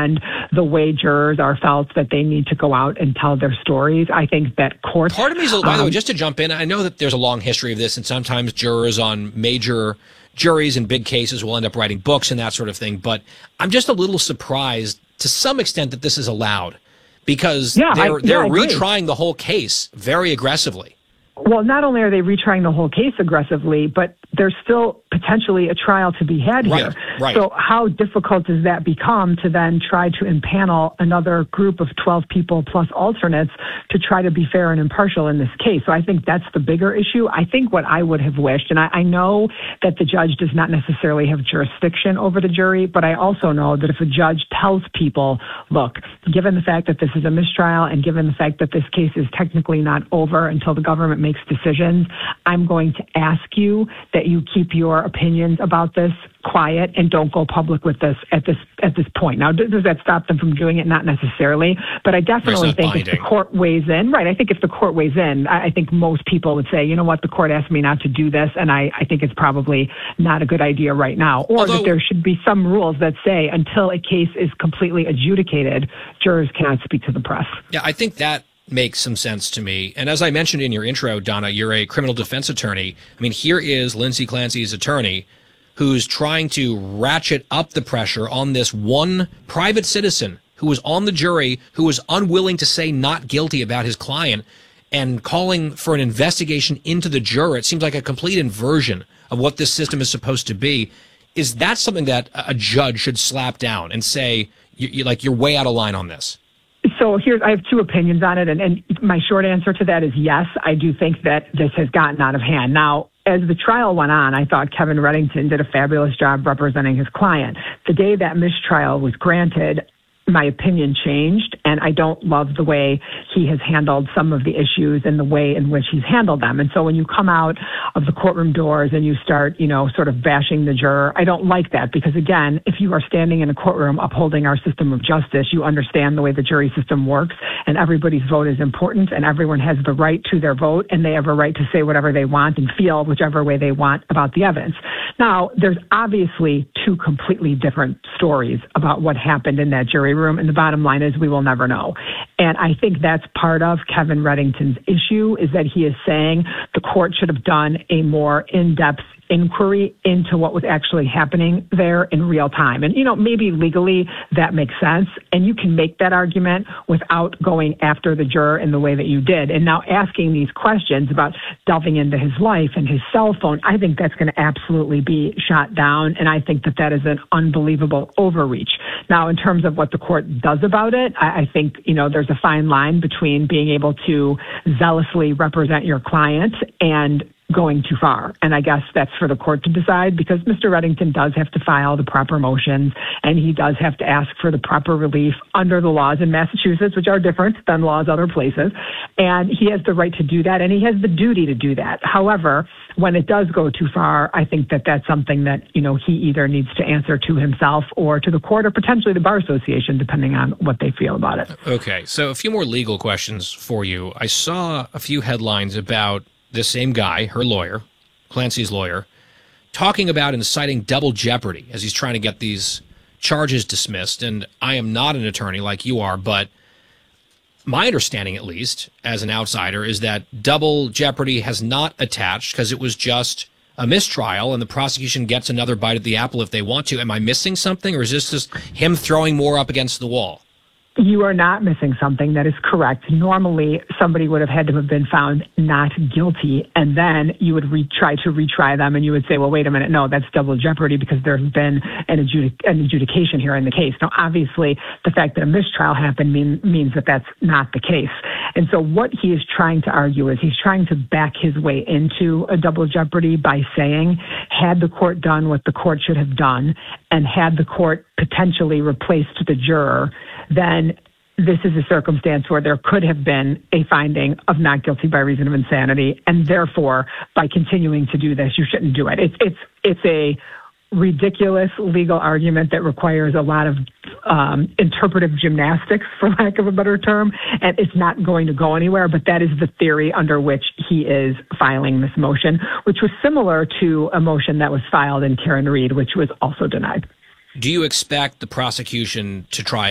and the way jurors are felt that they need to go out and tell their stories. I think that courts... Part of me is, by the way, just to jump in, I know that there's a long history of this, and sometimes jurors on major juries in big cases will end up writing books and that sort of thing, but I'm just a little surprised to some extent that this is allowed, because they're retrying the whole case very aggressively. Well, not only are they retrying the whole case aggressively, but there's still potentially a trial to be had here. Right. So how difficult does that become to then try to impanel another group of 12 people plus alternates to try to be fair and impartial in this case? So I think that's the bigger issue. I think what I would have wished, and I know that the judge does not necessarily have jurisdiction over the jury, but I also know that if a judge tells people, look, given the fact that this is a mistrial and given the fact that this case is technically not over until the government makes decisions, I'm going to ask you that you keep your opinions about this quiet and don't go public with this at this point. Now, does that stop them from doing it? Not necessarily, but I definitely think if the court weighs in, right, I think if the court weighs in, I think most people would say, you know what, the court asked me not to do this, and I think it's probably not a good idea right now. Or that there should be some rules that say until a case is completely adjudicated, jurors cannot speak to the press. Yeah, I think that makes some sense to me. And as I mentioned in your intro, Donna, you're a criminal defense attorney. I mean, here is Lindsay Clancy's attorney who's trying to ratchet up the pressure on this one private citizen who was on the jury, who was unwilling to say not guilty about his client, and calling for an investigation into the juror. It seems like a complete inversion of what this system is supposed to be. Is that something that a judge should slap down and say, you're way out of line on this? So I have two opinions on it, and my short answer to that is yes, I do think that this has gotten out of hand. Now, as the trial went on, I thought Kevin Reddington did a fabulous job representing his client. The day that mistrial was granted, my opinion changed, and I don't love the way he has handled some of the issues and the way in which he's handled them. And so when you come out of the courtroom doors and you start, sort of bashing the juror, I don't like that, because again, if you are standing in a courtroom upholding our system of justice, you understand the way the jury system works, and everybody's vote is important, and everyone has the right to their vote, and they have a right to say whatever they want and feel whichever way they want about the evidence. Now, there's obviously two completely different stories about what happened in that jury room, and the bottom line is we will never know. And I think that's part of Kevin Reddington's issue, is that he is saying the court should have done a more in-depth inquiry into what was actually happening there in real time. And, maybe legally that makes sense, and you can make that argument without going after the juror in the way that you did. And now asking these questions about delving into his life and his cell phone, I think that's going to absolutely be shot down, and I think that is an unbelievable overreach. Now, in terms of what the court does about it, I think, there's a fine line between being able to zealously represent your client and going too far. And I guess that's for the court to decide, because Mr. Reddington does have to file the proper motions, and he does have to ask for the proper relief under the laws in Massachusetts, which are different than laws other places. And he has the right to do that, and he has the duty to do that. However, when it does go too far, I think that that's something that, he either needs to answer to himself or to the court, or potentially the Bar Association, depending on what they feel about it. Okay, so a few more legal questions for you. I saw a few headlines about this same guy, her lawyer, Clancy's lawyer, talking about and citing double jeopardy as he's trying to get these charges dismissed. And I am not an attorney like you are, but my understanding, at least, as an outsider, is that double jeopardy has not attached because it was just a mistrial and the prosecution gets another bite at the apple if they want to. Am I missing something, or is this just him throwing more up against the wall? You are not missing something. That is correct. Normally, somebody would have had to have been found not guilty, and then you would try to retry them, and you would say, well, wait a minute, no, that's double jeopardy because there's been an adjudication here in the case. Now, obviously, the fact that a mistrial happened means that that's not the case. And so what he is trying to argue is he's trying to back his way into a double jeopardy by saying, had the court done what the court should have done, and had the court potentially replaced the juror, then this is a circumstance where there could have been a finding of not guilty by reason of insanity, and therefore, by continuing to do this, you shouldn't do it. It's a ridiculous legal argument that requires a lot of interpretive gymnastics, for lack of a better term, and it's not going to go anywhere, but that is the theory under which he is filing this motion, which was similar to a motion that was filed in Karen Reed, which was also denied. Do you expect the prosecution to try